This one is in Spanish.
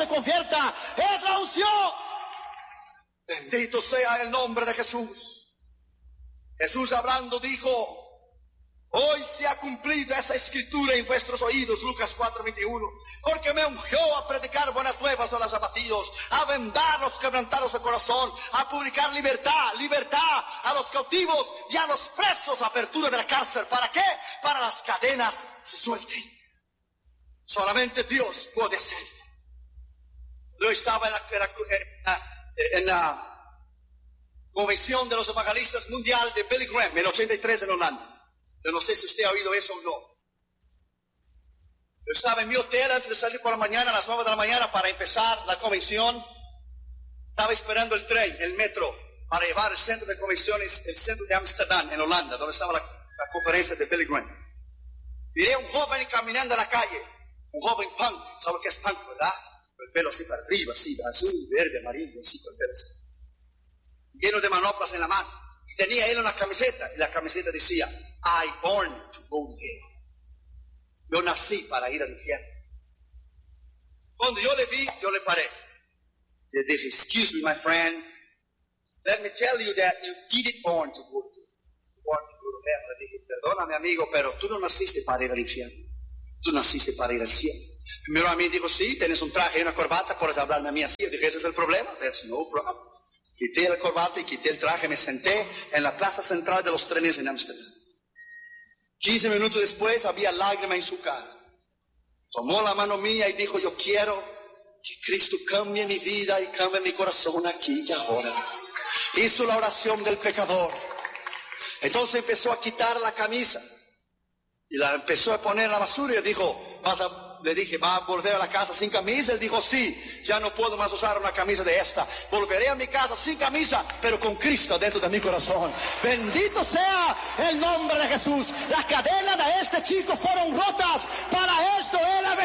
se convierta. Es la unción. Bendito sea el nombre de Jesús. Jesús hablando dijo: hoy se ha cumplido esa escritura en vuestros oídos, Lucas 4:21, porque me ungió a predicar buenas nuevas a los abatidos, a vendar los quebrantados de corazón, a publicar libertad a los cautivos y a los presos, apertura de la cárcel. ¿Para qué? Para las cadenas se suelten. Solamente Dios puede hacerlo. Yo estaba en la Convención de los Evangelistas Mundial de Billy Graham en 83 en Holanda. Yo no sé si usted ha oído eso o no. Yo estaba en mi hotel antes de salir por la mañana, a las 9 de la mañana, para empezar la convención. Estaba esperando el tren, el metro, para llevar el centro de convenciones, el centro de Ámsterdam, en Holanda, donde estaba la conferencia de Billy Graham. Miré a un joven caminando en la calle, un joven punk. ¿Sabe qué es punk, verdad? El pelo así para arriba, así, azul, verde, amarillo, así, con el pelo así, lleno de manoplas en la mano. Y tenía él una camiseta, y la camiseta decía: I born to go to hell. Yo nací para ir al infierno. Cuando yo le vi, yo le paré. Le dije: excuse me, my friend, let me tell you that you didn't born to go to hell. Le dije: perdóname, amigo, pero tú no naciste para ir al infierno. Tú naciste para ir al cielo. Primero a mí dijo: sí, tienes un traje y una corbata, puedes hablarme a mí así. Yo dije: ese es el problema. There's no problem. Quité la corbata y quité el traje, me senté en la plaza central de los trenes en Ámsterdam. 15 minutos después había lágrimas en su cara. Tomó la mano mía y dijo: yo quiero que Cristo cambie mi vida y cambie mi corazón aquí y ahora. Hizo la oración del pecador. Entonces empezó a quitar la camisa y la empezó a poner en la basura. Y dijo: le dije: ¿va a volver a la casa sin camisa? Él dijo: sí, ya no puedo más usar una camisa de esta. Volveré a mi casa sin camisa, pero con Cristo dentro de mi corazón. Bendito sea el nombre de Jesús. Las cadenas de este chico fueron rotas. Para esto él